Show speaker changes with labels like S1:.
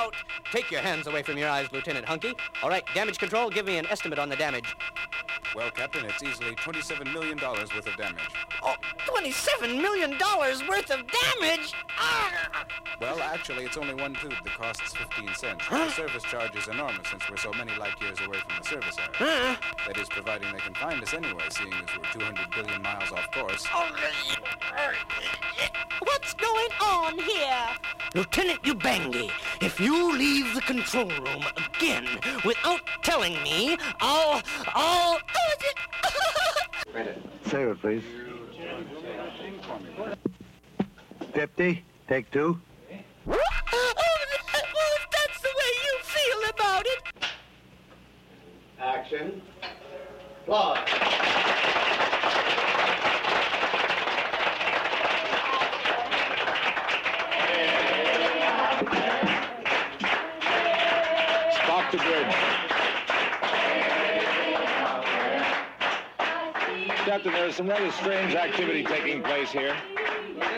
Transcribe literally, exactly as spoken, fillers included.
S1: out. Take your hands away from your eyes, Lieutenant Hunky. All right, damage control, give me an estimate on the damage.
S2: Well, Captain, it's easily twenty-seven million dollars worth of damage.
S1: Oh, twenty-seven million dollars worth of damage? Ah!
S2: Well, actually, it's only one tube that costs fifteen cents.
S1: Huh?
S2: The service charge is enormous since we're so many light years away from the service area.
S1: Huh?
S2: That is, providing they can find us anyway, seeing as we're two hundred billion miles off course.
S1: What's going on here? Lieutenant Ubangi, if you leave the control room again without telling me, I'll... I'll...
S3: Save it, please. Deputy, take two.
S1: Oh, well, if that's the way you feel about it.
S3: Action. Fly.
S4: Stop the bridge. Captain, there is some rather strange activity taking place here.